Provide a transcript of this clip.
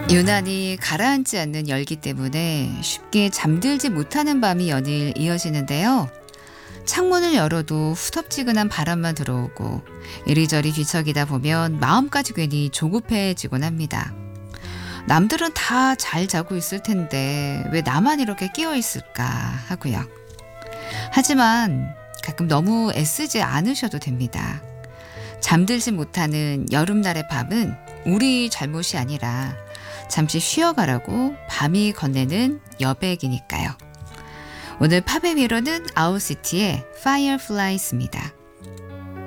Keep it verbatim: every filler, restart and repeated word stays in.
유난히 가라앉지 않는 열기 때문에 쉽게 잠들지 못하는 밤이 연일 이어지는데요. 창문을 열어도 후덥지근한 바람만 들어오고 이리저리 뒤척이다 보면 마음까지 괜히 조급해지곤 합니다. 남들은 다 잘 자고 있을 텐데 왜 나만 이렇게 깨어 있을까 하고요. 하지만 가끔 너무 애쓰지 않으셔도 됩니다. 잠들지 못하는 여름날의 밤은 우리 잘못이 아니라 잠시 쉬어가라고 밤이 건네는 여백이니까요. 오늘 팝의 위로는 아웃시티의 Fireflies입니다.